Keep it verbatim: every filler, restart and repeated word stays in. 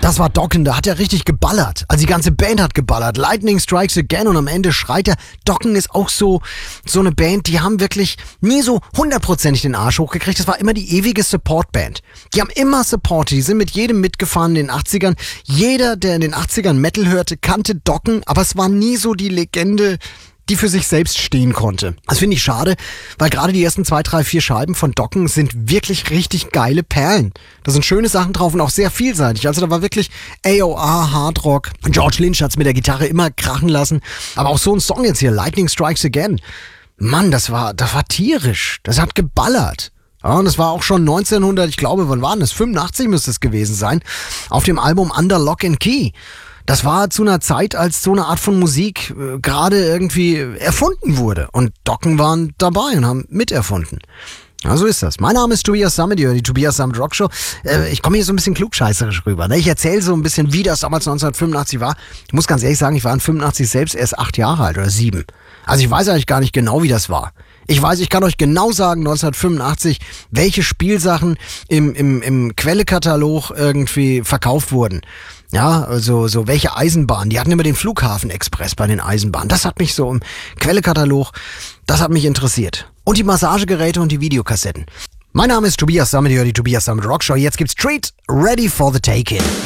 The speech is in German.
Das war Dokken, da hat er richtig geballert. Also die ganze Band hat geballert. Lightning Strikes Again und am Ende schreit er. Dokken ist auch so so eine Band, die haben wirklich nie so hundertprozentig den Arsch hochgekriegt. Das war immer die ewige Support-Band. Die haben immer supportet, die sind mit jedem mitgefahren in den achtzigern. Jeder, der in den achtzigern Metal hörte, kannte Dokken, aber es war nie so die Legende, die für sich selbst stehen konnte. Das finde ich schade, weil gerade die ersten zwei, drei, vier Scheiben von Dokken sind wirklich richtig geile Perlen. Da sind schöne Sachen drauf und auch sehr vielseitig. Also da war wirklich A O R, Hardrock. George Lynch hat's mit der Gitarre immer krachen lassen. Aber auch so ein Song jetzt hier, Lightning Strikes Again. Mann, das war, das war tierisch. Das hat geballert. Ja, und das war auch schon neunzehnhundert, ich glaube, wann war denn das? fünfundachtzig müsste es gewesen sein. Auf dem Album Under Lock and Key. Das war zu einer Zeit, als so eine Art von Musik äh, gerade irgendwie erfunden wurde. Und Dokken waren dabei und haben miterfunden. Ja, so ist das. Mein Name ist Tobias Sammet, die Tobias Sammet Rock Show. Äh, ich komme hier so ein bisschen klugscheißerisch rüber. Ne? Ich erzähle so ein bisschen, wie das damals neunzehnhundertfünfundachtzig war. Ich muss ganz ehrlich sagen, ich war in fünfundachtzig selbst erst acht Jahre alt oder sieben. Also ich weiß eigentlich gar nicht genau, wie das war. Ich weiß, ich kann euch genau sagen, neunzehnhundertfünfundachtzig, welche Spielsachen im, im, im Quellekatalog irgendwie verkauft wurden. Ja, also so welche Eisenbahn. Die hatten immer den Flughafenexpress bei den Eisenbahnen. Das hat mich so im Quellekatalog, das hat mich interessiert. Und die Massagegeräte und die Videokassetten. Mein Name ist Tobias Sammet, die Tobias Sammet Rock Show. Jetzt gibt's Treat, ready for the take-in.